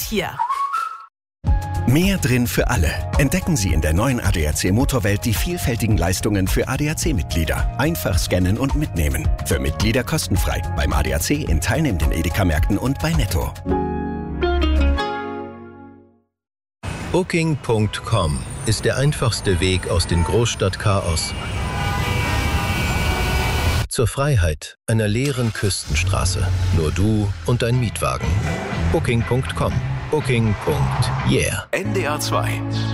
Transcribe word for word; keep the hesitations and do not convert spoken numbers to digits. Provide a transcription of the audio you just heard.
hier. Mehr drin für alle. Entdecken Sie in der neuen A D A C Motorwelt die vielfältigen Leistungen für A D A C-Mitglieder. Einfach scannen und mitnehmen. Für Mitglieder kostenfrei. Beim A D A C in teilnehmenden Edeka-Märkten und bei Netto. Booking Punkt com ist der einfachste Weg aus dem Großstadtchaos zur Freiheit einer leeren Küstenstraße. Nur du und dein Mietwagen. Booking Punkt com. Booking Punkt Yeah. N D R zwei.